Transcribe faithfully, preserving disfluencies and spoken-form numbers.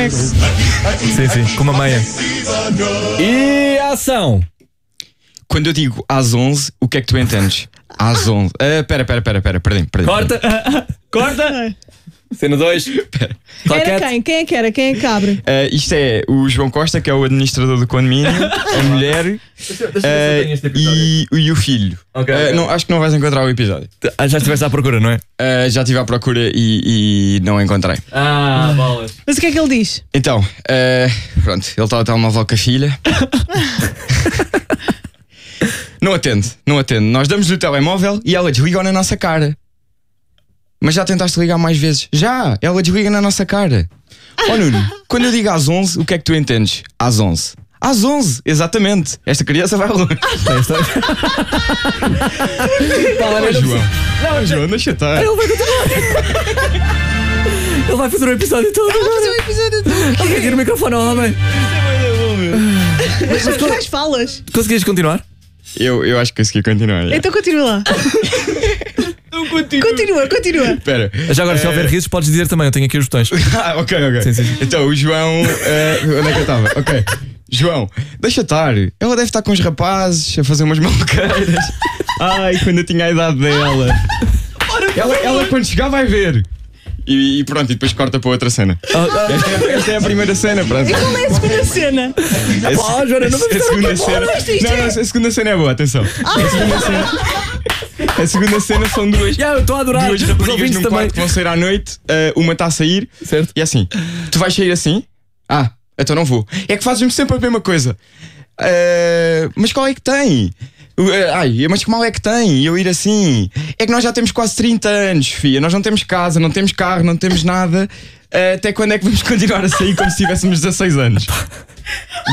caneco. Sim, sim, com uma meia. E ação! Quando eu digo às onze, o que é que tu entendes? Às onze. Uh, pera, pera, pera, pera, perdi, perdi. Corta! Corta! Cena dois. Era quem? Quem é que era? Quem é que cabra? Uh, isto é o João Costa, que é o administrador do condomínio, a mulher Deixa, deixa uh, este e, e o filho. Okay, uh, okay. Não, acho que não vais encontrar o episódio. Ah, já estiveste à procura, não é? Uh, já estive à procura e, e não encontrei. Ah, bolas. Mas o que é que ele diz? Então, uh, pronto, ele está ao telemóvel com a filha. Não atende, não atende. Nós damos-lhe o telemóvel e ela desliga na nossa cara. Mas já tentaste ligar mais vezes? Já! Ela desliga na nossa cara. Ó Nuno, quando eu digo às onze, o que é que tu entendes? Às onze. Às onze, exatamente. Esta criança vai longe. Fala, João. Não, João, deixa estar. Ele vai continuar. Ele vai fazer o episódio todo. Ele vai fazer o episódio todo. Ele vai ter o microfone ao homem. Mas tu mais falas. Conseguias continuar? Eu, eu acho que consegui continuar. Já. Então continua lá. Continua, continua. Espera. Já agora, se uh... houver risos, podes dizer também. Eu tenho aqui os botões. Ah, ok, ok. Sim, sim. Então, o João. Uh, onde é que eu estava? Ok. João, deixa estar. Ela deve estar com os rapazes a fazer umas maluqueiras. Ai, quando eu tinha a idade dela. Ela, ela quando chegar, vai ver. E, e pronto, e depois corta para outra cena. Oh, esta, é, esta é a primeira cena, pronto. E qual é a segunda cena? A, oh, Joana, não a, a segunda cena. Não, não, a segunda cena é boa, atenção. Ah. A segunda cena. A segunda cena são duas. Yeah, eu estou a adorar. Duas raparigas num quarto que vão sair à noite. Uh, uma está a sair. Certo. E é assim: tu vais sair assim? Ah, então não vou. É que fazes-me sempre a mesma coisa. Uh, mas qual é que tem? Uh, ai, mas que mal é que tem eu ir assim? É que nós já temos quase trinta anos, filha. Nós não temos casa, não temos carro, não temos nada. Uh, até quando é que vamos continuar a sair como se tivéssemos dezasseis anos?